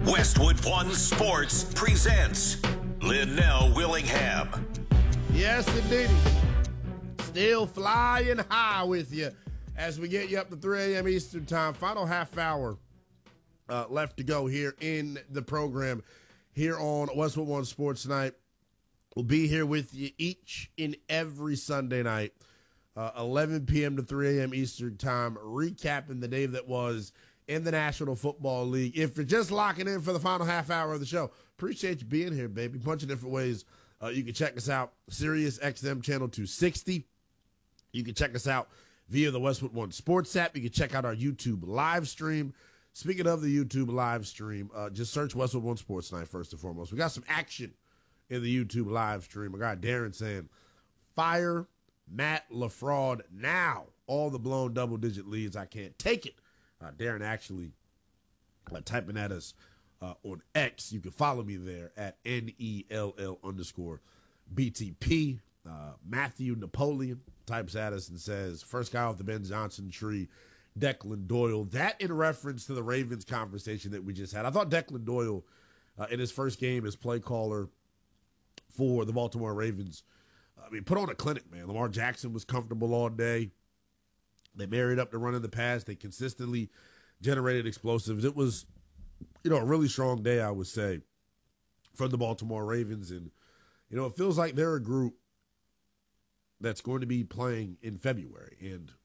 Westwood One Sports presents Linnell Willingham. Yes, indeed. Still flying high with you as we get you up to 3 a.m. Eastern time. Final half hour left to go here in the program here on Westwood One Sports Night. We'll be here with you each and every Sunday night, 11 p.m. to 3 a.m. Eastern time, recapping the day that was in the National Football League. If you're just locking in for the final half hour of the show, appreciate you being here, baby. Bunch of different ways. You can check us out, Sirius XM channel 260. You can check us out via the Westwood One Sports app. You can check out our YouTube live stream. Speaking of the YouTube live stream, just search Westwood One Sports Night first and foremost. We got some action in the YouTube live stream. I got Darren saying, fire Matt LaFraud now. All the blown double-digit leads. I can't take it. Darren actually typing at us on X. You can follow me there at NELL_BTP. Matthew Napoleon types at us and says, first guy off the Ben Johnson tree, Declan Doyle. That in reference to the Ravens conversation that we just had. I thought Declan Doyle in his first game as play caller for the Baltimore Ravens, put on a clinic, man. Lamar Jackson was comfortable all day. They married up to running the pass. They consistently generated explosives. It was, a really strong day, I would say, from the Baltimore Ravens. And, it feels like they're a group that's going to be playing in February. And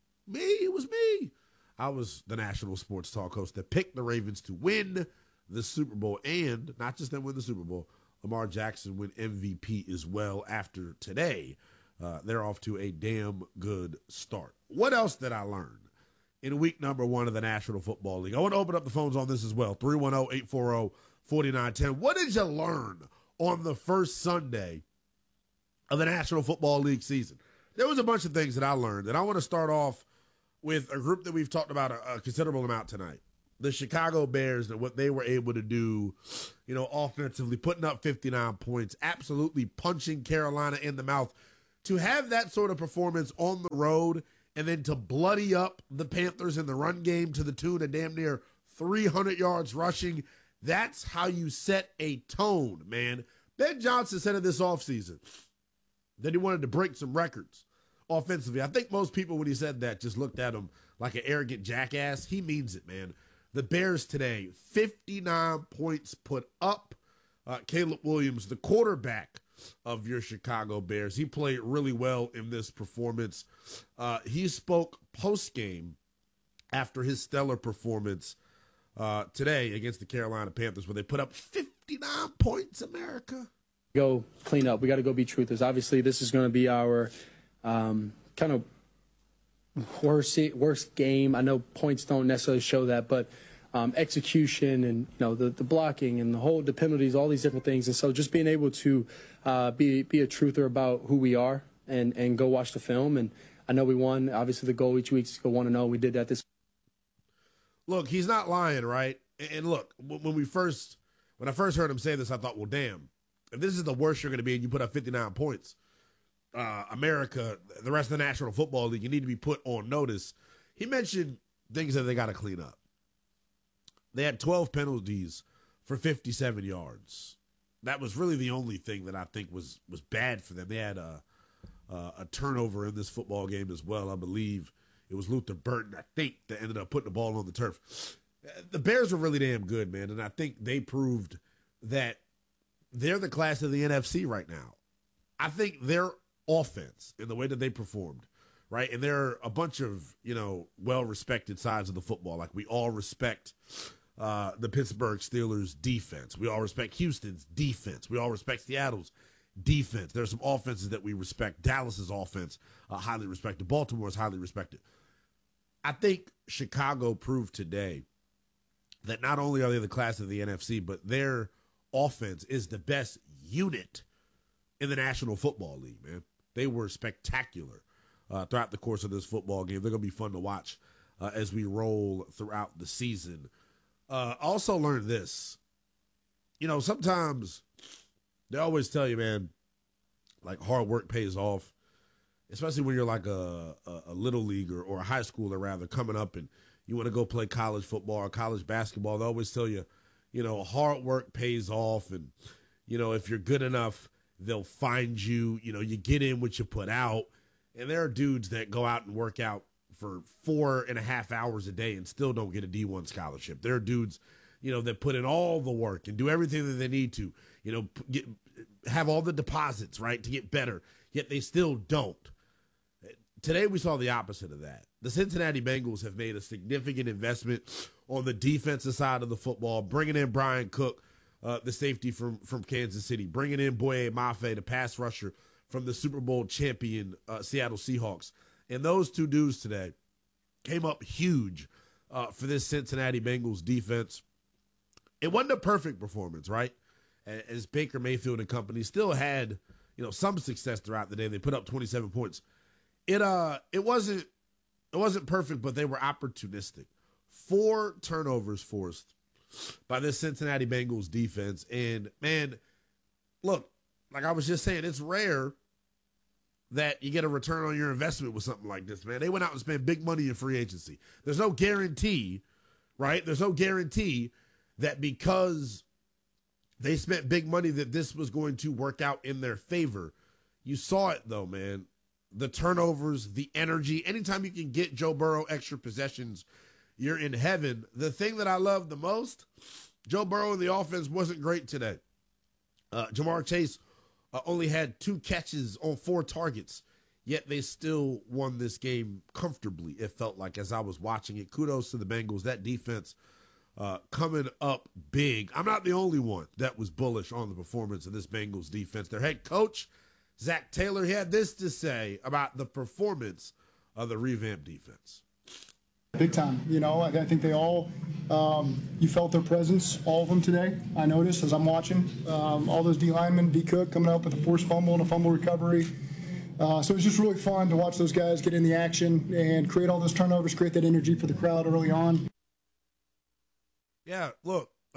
it was me. I was the national sports talk host that picked the Ravens to win the Super Bowl. And not just them win the Super Bowl, Lamar Jackson win MVP as well after today. They're off to a damn good start. What else did I learn in week number 1 of the National Football League? I want to open up the phones on this as well. 310-840-4910. What did you learn on the first Sunday of the National Football League season? There was a bunch of things that I learned, and I want to start off with a group that we've talked about a considerable amount tonight. The Chicago Bears and what they were able to do, offensively, putting up 59 points, absolutely punching Carolina in the mouth. To have that sort of performance on the road and then to bloody up the Panthers in the run game to the tune of damn near 300 yards rushing, that's how you set a tone, man. Ben Johnson said it this offseason that he wanted to break some records offensively. I think most people, when he said that, just looked at him like an arrogant jackass. He means it, man. The Bears today, 59 points put up. Caleb Williams, the quarterback of your Chicago Bears, he played really well in this performance. He spoke post-game after his stellar performance today against the Carolina Panthers, where they put up 59 points, America. Go clean up. We got to go be truthers. Obviously, this is going to be our kind of worst game. I know points don't necessarily show that, but execution and the blocking and the penalties, all these different things. And so just being able to be a truther about who we are and go watch the film. And I know we won. Obviously, the goal each week is to go 1-0. We did that this. Look, he's not lying, right? And look, when I first heard him say this, I thought, well, damn, if this is the worst you're going to be and you put up 59 points, America, the rest of the National Football League, you need to be put on notice. He mentioned things that they got to clean up. They had 12 penalties for 57 yards. That was really the only thing that I think was bad for them. They had a turnover in this football game as well. I believe it was Luther Burton, I think, that ended up putting the ball on the turf. The Bears were really damn good, man, and I think they proved that they're the class of the NFC right now. I think their offense and the way that they performed, right, and there are a bunch of, well-respected sides of the football. Like, we all respect the Pittsburgh Steelers' defense. We all respect Houston's defense. We all respect Seattle's defense. There are some offenses that we respect. Dallas's offense, highly respected. Baltimore's highly respected. I think Chicago proved today that not only are they the class of the NFC, but their offense is the best unit in the National Football League, man. They were spectacular throughout the course of this football game. They're going to be fun to watch as we roll throughout the season. Also learned this. Sometimes they always tell you, man, like hard work pays off, especially when you're like a little leaguer or a high schooler rather coming up and you want to go play college football or college basketball. They always tell you, hard work pays off, and, if you're good enough, they'll find you. You get in what you put out. And there are dudes that go out and work out for 4.5 hours a day and still don't get a D1 scholarship. There are dudes, that put in all the work and do everything that they need to, have all the deposits, right, to get better, yet they still don't. Today we saw the opposite of that. The Cincinnati Bengals have made a significant investment on the defensive side of the football, bringing in Brian Cook, the safety from Kansas City, bringing in Boye Mafe, the pass rusher from the Super Bowl champion Seattle Seahawks. And those two dudes today came up huge for this Cincinnati Bengals defense. It wasn't a perfect performance, right? As Baker Mayfield and company still had, some success throughout the day. They put up 27 points. It wasn't perfect, but they were opportunistic. 4 turnovers forced by this Cincinnati Bengals defense. And, man, look, like I was just saying, it's rare that you get a return on your investment with something like this, man. They went out and spent big money in free agency. There's no guarantee, right? There's no guarantee that because they spent big money that this was going to work out in their favor. You saw it, though, man. The turnovers, the energy. Anytime you can get Joe Burrow extra possessions, you're in heaven. The thing that I love the most, Joe Burrow and the offense wasn't great today. Jamar Chase only had 2 catches on 4 targets, yet they still won this game comfortably, it felt like, as I was watching it. Kudos to the Bengals. That defense coming up big. I'm not the only one that was bullish on the performance of this Bengals defense. Their head coach, Zach Taylor, he had this to say about the performance of the revamped defense. Big time. I think they all, you felt their presence, all of them today. I noticed as I'm watching all those D linemen, D Cook coming up with a forced fumble and a fumble recovery. So it was just really fun to watch those guys get in the action and create all those turnovers, create that energy for the crowd early on. Yeah, look, you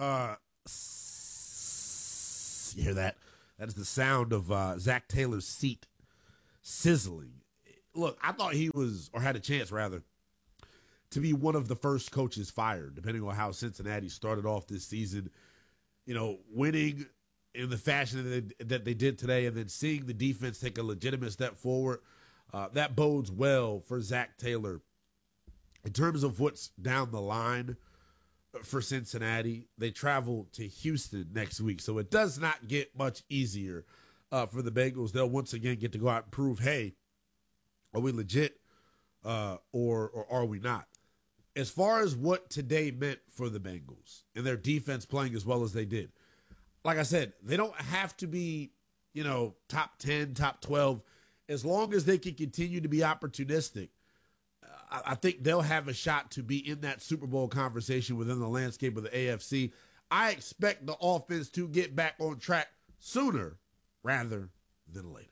hear that? That is the sound of Zach Taylor's seat sizzling. Look, I thought he was, or had a chance rather, to be one of the first coaches fired, depending on how Cincinnati started off this season, winning in the fashion that they did today, and then seeing the defense take a legitimate step forward. That bodes well for Zach Taylor. In terms of what's down the line for Cincinnati, they travel to Houston next week, so it does not get much easier for the Bengals. They'll once again get to go out and prove, hey, are we legit or are we not? As far as what today meant for the Bengals and their defense playing as well as they did, like I said, they don't have to be, top 10, top 12. As long as they can continue to be opportunistic, I think they'll have a shot to be in that Super Bowl conversation within the landscape of the AFC. I expect the offense to get back on track sooner rather than later.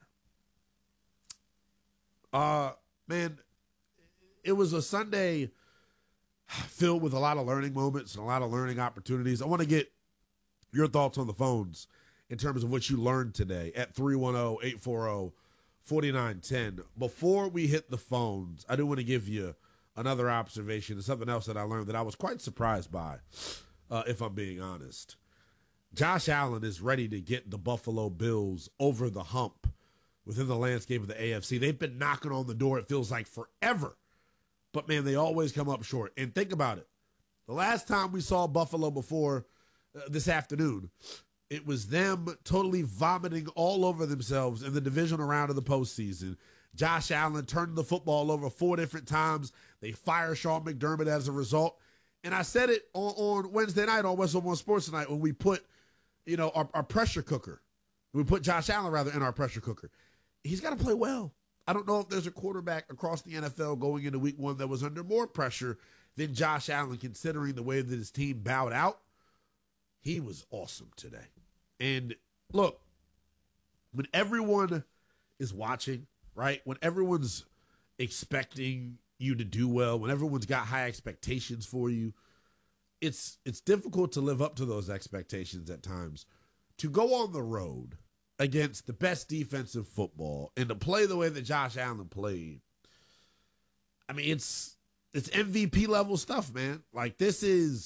Man, it was a Sunday filled with a lot of learning moments and a lot of learning opportunities. I want to get your thoughts on the phones in terms of what you learned today at 310-840-4910. Before we hit the phones, I do want to give you another observation and something else that I learned that I was quite surprised by, if I'm being honest. Josh Allen is ready to get the Buffalo Bills over the hump within the landscape of the AFC. They've been knocking on the door, it feels like forever. But, man, they always come up short. And think about it. The last time we saw Buffalo before this afternoon, it was them totally vomiting all over themselves in the divisional round of the postseason. Josh Allen turned the football over 4 different times. They fire Sean McDermott as a result. And I said it on Wednesday night on Western One Sports Tonight when we put, our pressure cooker. We put Josh Allen, rather, in our pressure cooker. He's got to play well. I don't know if there's a quarterback across the NFL going into week 1 that was under more pressure than Josh Allen, considering the way that his team bowed out. He was awesome today. And look, when everyone is watching, right, when everyone's expecting you to do well, when everyone's got high expectations for you, it's difficult to live up to those expectations at times. To go on the road against the best defensive football and to play the way that Josh Allen played, I mean, it's MVP level stuff, man. Like, this is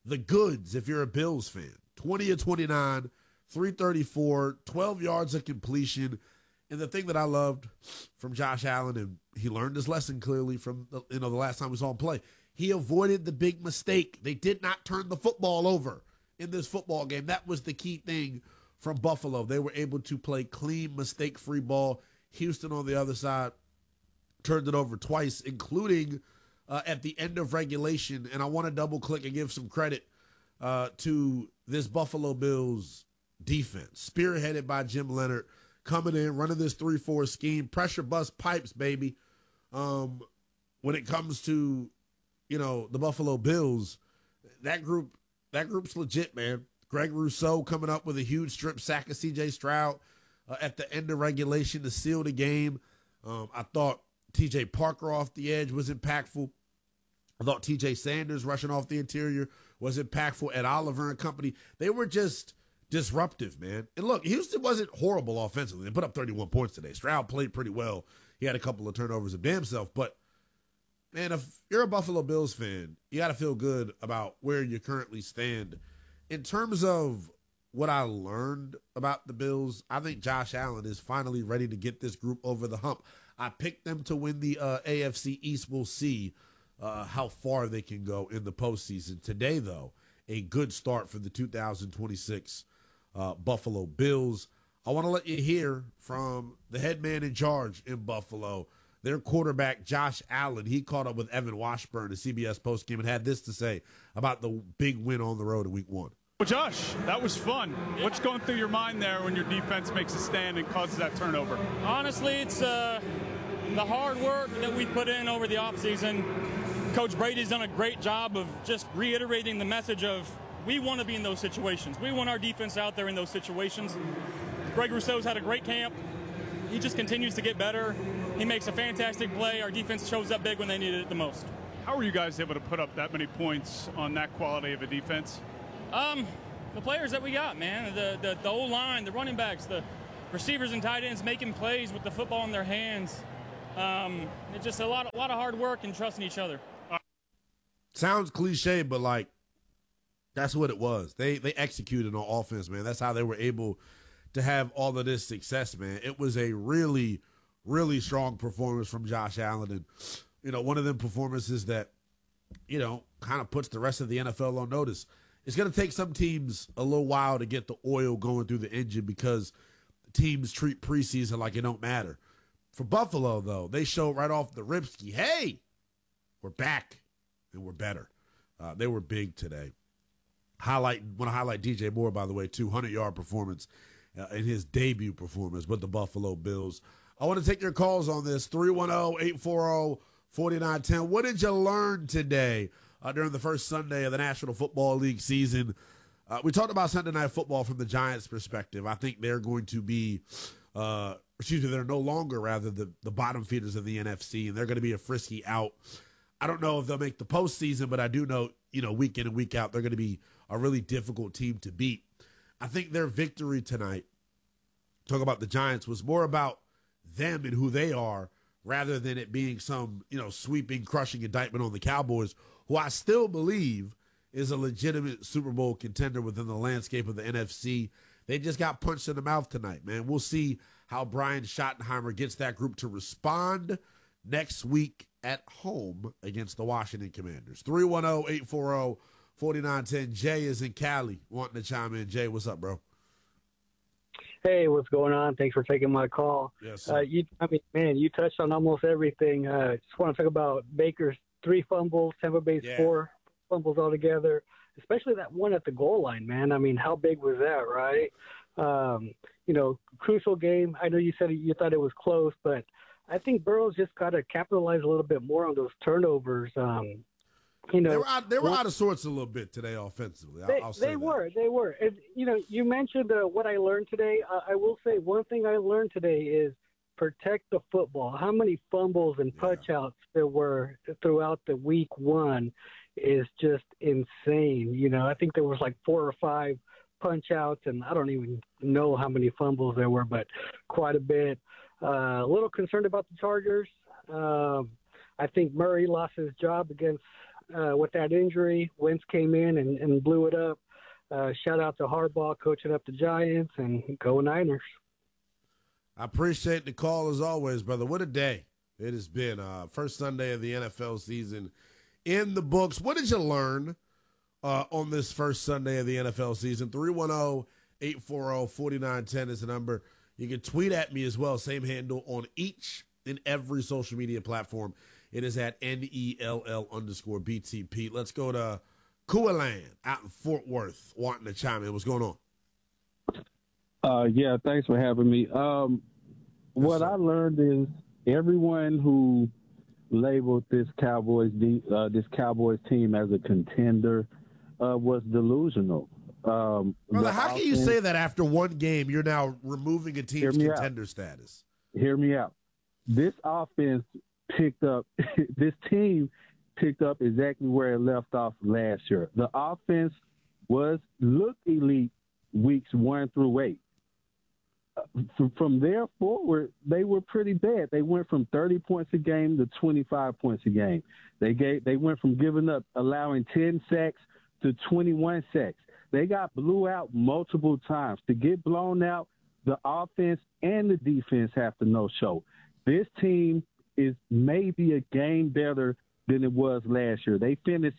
the goods if you're a Bills fan. 20 of 29, 334, 12 yards of completion. And the thing that I loved from Josh Allen, and he learned his lesson clearly from the last time we saw him play, he avoided the big mistake. They did not turn the football over in this football game. That was the key thing from Buffalo. They were able to play clean, mistake-free ball. Houston on the other side turned it over twice, including at the end of regulation. And I want to double-click and give some credit to this Buffalo Bills defense, spearheaded by Jim Leonard, coming in, running this 3-4 scheme, pressure bust pipes, baby. When it comes to, the Buffalo Bills, that group's legit, man. Greg Rousseau coming up with a huge strip sack of C.J. Stroud at the end of regulation to seal the game. I thought T.J. Parker off the edge was impactful. I thought T.J. Sanders rushing off the interior was impactful. Ed Oliver and company, they were just disruptive, man. And look, Houston wasn't horrible offensively. They put up 31 points today. Stroud played pretty well. He had a couple of turnovers of damn self. But, man, if you're a Buffalo Bills fan, you got to feel good about where you currently stand. In terms of what I learned about the Bills, I think Josh Allen is finally ready to get this group over the hump. I picked them to win the AFC East. We'll see how far they can go in the postseason. Today, though, a good start for the 2026 Buffalo Bills. I want to let you hear from the head man in charge in Buffalo, their quarterback, Josh Allen. He caught up with Evan Washburn at CBS postgame and had this to say about the big win on the road in week 1. Well, Josh, that was fun. What's going through your mind there when your defense makes a stand and causes that turnover? Honestly, it's the hard work that we put in over the offseason. Coach Brady's done a great job of just reiterating the message of we want to be in those situations. We want our defense out there in those situations. Greg Rousseau's had a great camp. He just continues to get better. He makes a fantastic play. Our defense shows up big when they needed it the most. How were you guys able to put up that many points on that quality of a defense? The players that we got, man, the O-line, the running backs, the receivers and tight ends making plays with the football in their hands. It's just a lot of hard work and trusting each other. Sounds cliche, but that's what it was. They executed on offense, man. That's how they were able to have all of this success, man. It was a really, really strong performance from Josh Allen. And, one of them performances that, kind of puts the rest of the NFL on notice. It's going to take some teams a little while to get the oil going through the engine because teams treat preseason like it don't matter. For Buffalo, though, they showed right off the ripski, hey, we're back and we're better. They were big today. Want to highlight DJ Moore, by the way, 200-yard performance in his debut performance with the Buffalo Bills. I want to take your calls on this, 310-840-4910. What did you learn today during the first Sunday of the National Football League season? We talked about Sunday Night Football from the Giants' perspective. I think they're going to be, they're no longer, rather, the bottom feeders of the NFC, and they're going to be a frisky out. I don't know if they'll make the postseason, but I do know, week in and week out, they're going to be a really difficult team to beat. I think their victory tonight, talk about the Giants, was more about them and who they are rather than it being some, sweeping, crushing indictment on the Cowboys, who I still believe is a legitimate Super Bowl contender within the landscape of the NFC. They just got punched in the mouth tonight, man. We'll see how Brian Schottenheimer gets that group to respond next week at home against the Washington Commanders. 310-840-4910. Jay is in Cali wanting to chime in. Jay, what's up, bro? Hey, what's going on? Thanks for taking my call. Yes, you touched on almost everything. Just want to talk about Baker's 3 fumbles, Tampa Bay's 4 fumbles altogether, especially that one at the goal line, man. I mean, how big was that, right? Crucial game. I know you said you thought it was close, but I think Burrow's just got to capitalize a little bit more on those turnovers. They were out of sorts a little bit today offensively. They were. And, you mentioned what I learned today. I will say one thing I learned today is protect the football. How many fumbles and punch outs there were throughout the week 1 is just insane. I think there was 4 or 5 punch outs, and I don't even know how many fumbles there were, but quite a bit. A little concerned about the Chargers. I think Murray lost his job against with that injury. Wentz came in and blew it up. Shout out to Harbaugh coaching up the Giants, and go Niners. I appreciate the call as always, brother. What a day it has been. First Sunday of the NFL season in the books. What did you learn on this first Sunday of the NFL season? 310-840-4910 is the number. You can tweet at me as well. Same handle on each and every social media platform. It is at NELL_BTP. Let's go to Kualan out in Fort Worth wanting to chime in. What's going on? Yeah, thanks for having me. What I learned is everyone who labeled this Cowboys team as a contender was delusional. Brother, how can you say that after one game you're now removing a team's contender status? Hear me out. This offense this team picked up exactly where it left off last year. The offense looked elite weeks 1 through 8. From there forward, they were pretty bad. They went from 30 points a game to 25 points a game. They went from allowing 10 sacks to 21 sacks. They got blew out multiple times. To get blown out, the offense and the defense have to no-show. This team is maybe a game better than it was last year. They finished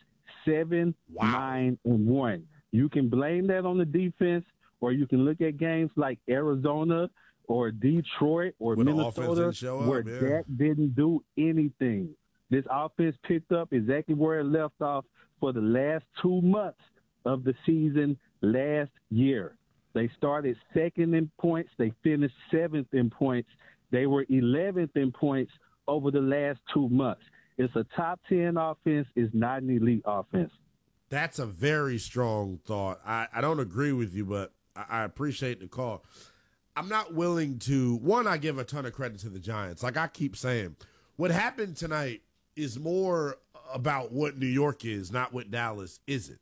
7-9-1. You can blame that on the defense, or you can look at games like Arizona or Detroit or Minnesota where Dak didn't do anything. This offense picked up exactly where it left off for the last 2 months of the season last year. They started second in points. They finished 7th in points. They were 11th in points over the last 2 months. It's a top 10 offense. It's not an elite offense. That's a very strong thought. I don't agree with you, but I appreciate the call. I'm not willing to, I give a ton of credit to the Giants. Like I keep saying, what happened tonight is more about what New York is, not what Dallas isn't.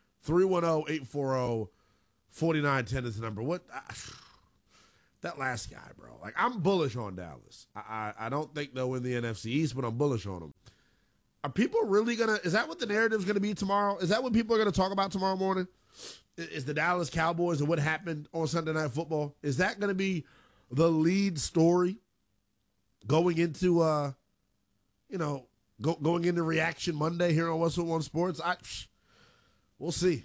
310-840-4910 is the number. That last guy, bro. Like, I'm bullish on Dallas. I don't think they'll win the NFC East, but I'm bullish on them. Are people really going to – is that what the narrative's going to be tomorrow? Is that what people are going to talk about tomorrow morning? Is the Dallas Cowboys and what happened on Sunday Night Football? Is that going to be the lead story going into, going into Reaction Monday here on 101 Sports? We'll see.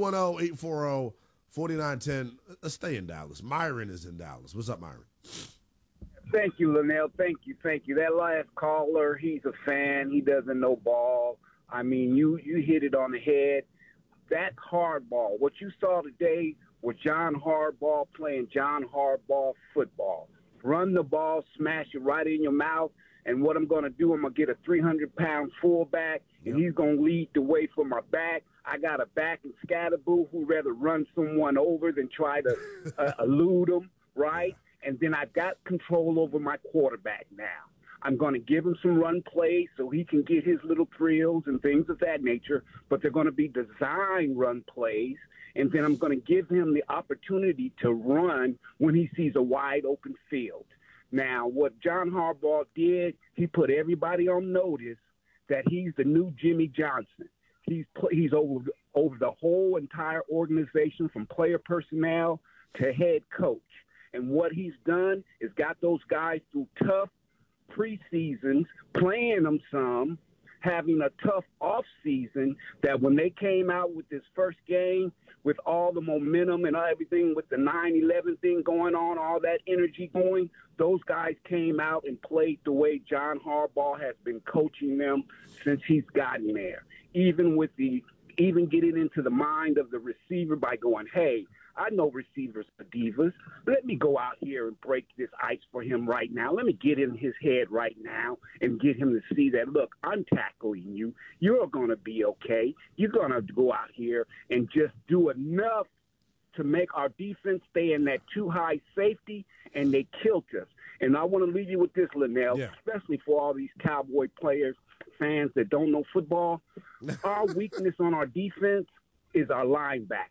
310-840-4910. Let's stay in Dallas. Myron is in Dallas. What's up, Myron? Thank you, Linnell. Thank you. That last caller, he's a fan. He doesn't know ball. I mean, you hit it on the head. That hardball, what you saw today was John Harbaugh playing John Harbaugh football. Run the ball, smash it right in your mouth, and what I'm going to do, I'm going to get a 300-pound fullback, and he's going to lead the way for my back. I got a back in Scatterboo who'd rather run someone over than try to elude them, right? And then I've got control over my quarterback now. I'm going to give him some run plays so he can get his little thrills and things of that nature, but they're going to be design run plays, and then I'm going to give him the opportunity to run when he sees a wide open field. Now, what John Harbaugh did, he put everybody on notice that he's the new Jimmy Johnson. He's over the whole entire organization from player personnel to head coach. And what he's done is got those guys through tough preseasons, playing them some, having a tough off season, that when they came out with this first game, with all the momentum and everything, with the 9/11 thing going on, all that energy going, those guys came out and played the way John Harbaugh has been coaching them since he's gotten there. Even getting into the mind of the receiver by going, hey, I know receivers are divas. Let me go out here and break this ice for him right now. Let me get in his head right now and get him to see that, look, I'm tackling you. You're going to be okay. You're going to go out here and just do enough to make our defense stay in that too high safety, and they killed us. And I want to leave you with this, Linnell, especially for all these Cowboy players, fans that don't know football. Our weakness on our defense is our linebackers.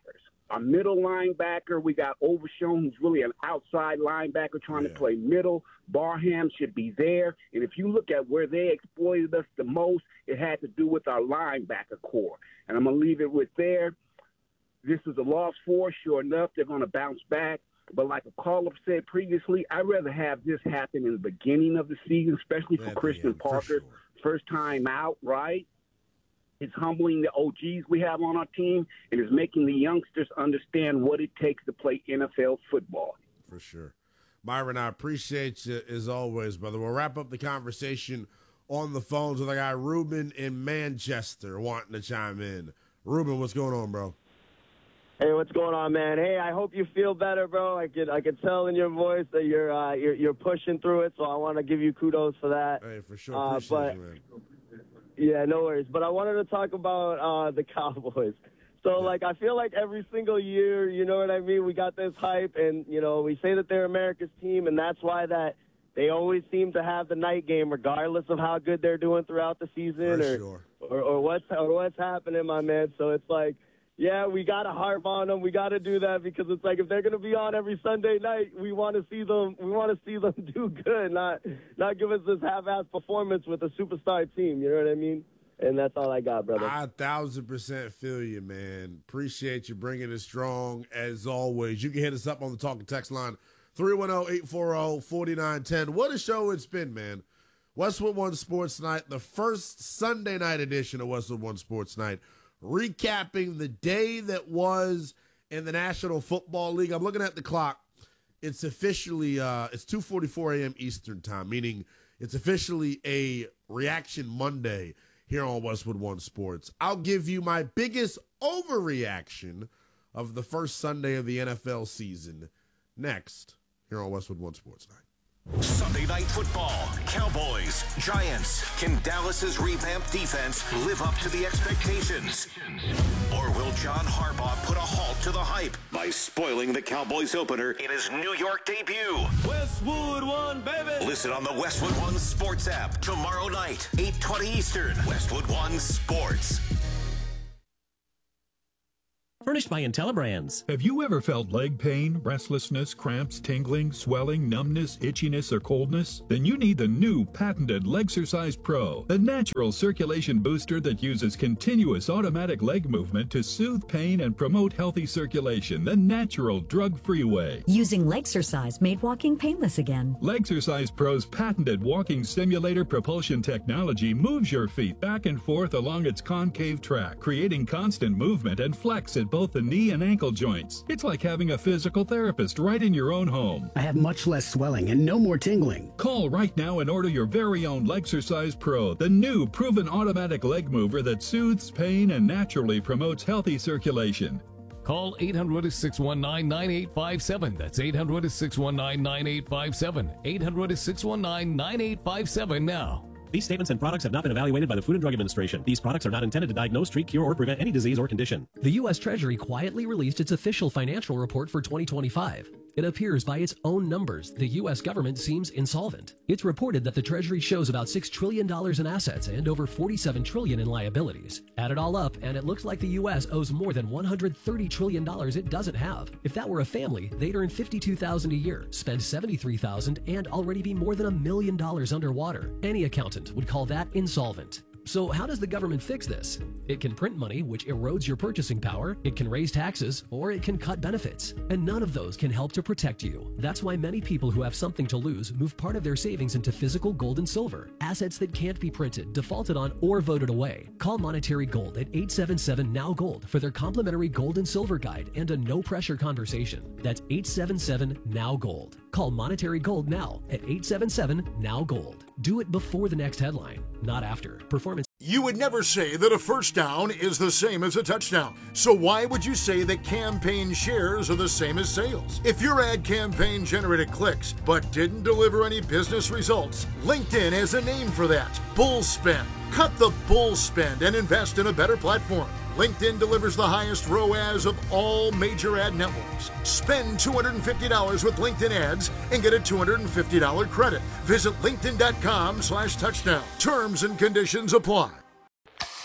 a middle linebacker. We got Overshown, who's really an outside linebacker trying to play middle. Barham should be there. And if you look at where they exploited us the most, it had to do with our linebacker core. And I'm going to leave it with there. This is a loss for us. Sure enough, they're going to bounce back. But like a caller said previously, I'd rather have this happen in the beginning of the season, especially for Christian Parker. First time out, right? It's humbling the OGs we have on our team, and it's making the youngsters understand what it takes to play NFL football. For sure. Myron, I appreciate you as always, brother. We'll wrap up the conversation on the phones with our guy Ruben in Manchester wanting to chime in. Ruben, what's going on, bro? Hey, what's going on, man? Hey, I hope you feel better, bro. I could tell in your voice that you're pushing through it, so I want to give you kudos for that. Hey, for sure. Appreciate you, man. Yeah, no worries. But I wanted to talk about the Cowboys. So, I feel like every single year, you know what I mean, we got this hype, and, we say that they're America's team, and that's why that they always seem to have the night game regardless of how good they're doing throughout the season or what's happening, my man. So it's like, yeah, we got to harp on them. We got to do that because it's like if they're going to be on every Sunday night, we want to see them. We want to see them do good, not give us this half-ass performance with a superstar team. You know what I mean? And that's all I got, brother. I 1,000% feel you, man. Appreciate you bringing it strong as always. You can hit us up on the talk and text line 310-840-4910. What a show it's been, man. Westwood One Sports Night, the first Sunday night edition of Westwood One Sports Night. Recapping the day that was in the National Football League. I'm looking at the clock. It's officially it's 2:44 a.m. Eastern time, meaning it's officially a Reaction Monday here on Westwood One Sports. I'll give you my biggest overreaction of the first Sunday of the NFL season next here on Westwood One Sports Night. Sunday Night Football, Cowboys, Giants. Can Dallas's revamped defense live up to the expectations? Or will John Harbaugh put a halt to the hype by spoiling the Cowboys opener in his New York debut? Westwood One, baby! Listen on the Westwood One Sports app tomorrow night, 8:20 Eastern. Westwood One Sports. Furnished by IntelliBrands. Have you ever felt leg pain, restlessness, cramps, tingling, swelling, numbness, itchiness, or coldness? Then you need the new patented Legsercise Pro, the natural circulation booster that uses continuous automatic leg movement to soothe pain and promote healthy circulation the natural, drug-free way. Using Legsercise made walking painless again. Legsercise Pro's patented walking simulator propulsion technology moves your feet back and forth along its concave track, creating constant movement and flex at both the knee and ankle joints. It's like having a physical therapist right in your own home. I have much less swelling and no more tingling. Call right now and order your very own Legsercise Pro, the new proven automatic leg mover that soothes pain and naturally promotes healthy circulation. Call 800-619-9857. That's 800-619-9857. 800-619-9857 now. These statements and products have not been evaluated by the Food and Drug Administration. These products are not intended to diagnose, treat, cure, or prevent any disease or condition. The U.S. Treasury quietly released its official financial report for 2025. It appears by its own numbers, the U.S. government seems insolvent. It's reported that the Treasury shows about $6 trillion in assets and over $47 trillion in liabilities. Add it all up, and it looks like the U.S. owes more than $130 trillion it doesn't have. If that were a family, they'd earn $52,000 a year, spend $73,000, and already be more than $1 million underwater. Any accountant would call that insolvent. So how does the government fix this? It can print money, which erodes your purchasing power, it can raise taxes, or it can cut benefits. And none of those can help to protect you. That's why many people who have something to lose move part of their savings into physical gold and silver, assets that can't be printed, defaulted on, or voted away. Call Monetary Gold at 877-NOW-GOLD for their complimentary gold and silver guide and a no-pressure conversation. That's 877-NOW-GOLD. Call Monetary Gold now at 877-NOW-GOLD. Do it before the next headline, not after. Performance. You would never say that a first down is the same as a touchdown. So why would you say that campaign shares are the same as sales? If your ad campaign generated clicks but didn't deliver any business results, LinkedIn has a name for that: bull spend. Cut the bull spend and invest in a better platform. LinkedIn delivers the highest ROAS of all major ad networks. Spend $250 with LinkedIn ads and get a $250 credit. Visit linkedin.com/touchdown. Terms and conditions apply.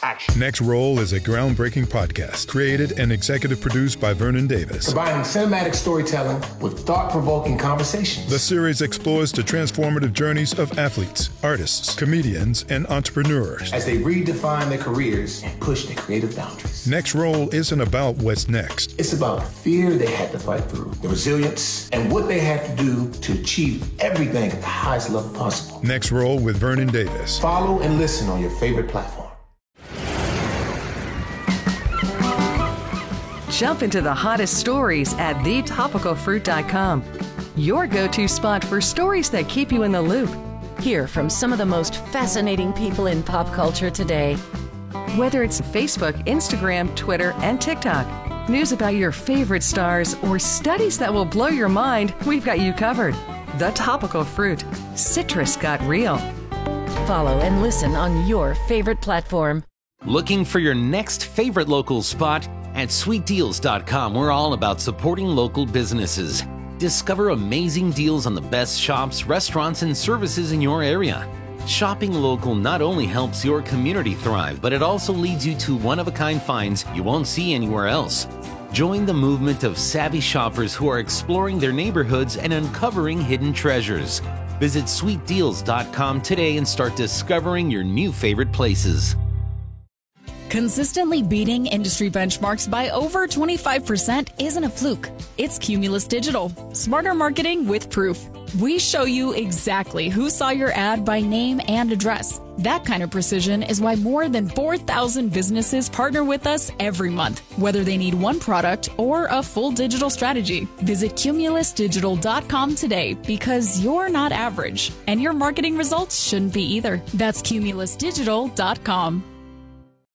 action. Next Roll is a groundbreaking podcast created and executive produced by Vernon Davis. Combining cinematic storytelling with thought-provoking conversations. The series explores the transformative journeys of athletes, artists, comedians, and entrepreneurs as they redefine their careers and push their creative boundaries. Next Roll isn't about what's next. It's about the fear they had to fight through, the resilience, and what they had to do to achieve everything at the highest level possible. Next Roll with Vernon Davis. Follow and listen on your favorite platform. Jump into the hottest stories at thetopicalfruit.com. Your go-to spot for stories that keep you in the loop. Hear from some of the most fascinating people in pop culture today. Whether it's Facebook, Instagram, Twitter, and TikTok, news about your favorite stars, or studies that will blow your mind, we've got you covered. The Topical Fruit. Citrus got real. Follow and listen on your favorite platform. Looking for your next favorite local spot? At sweetdeals.com, we're all about supporting local businesses. Discover amazing deals on the best shops, restaurants, and services in your area. Shopping local not only helps your community thrive, but it also leads you to one-of-a-kind finds you won't see anywhere else. Join the movement of savvy shoppers who are exploring their neighborhoods and uncovering hidden treasures. Visit sweetdeals.com today and start discovering your new favorite places. Consistently beating industry benchmarks by over 25% isn't a fluke. It's Cumulus Digital. Smarter marketing with proof. We show you exactly who saw your ad by name and address. That kind of precision is why more than 4,000 businesses partner with us every month, whether they need one product or a full digital strategy. Visit cumulusdigital.com today because you're not average, and your marketing results shouldn't be either. That's cumulusdigital.com.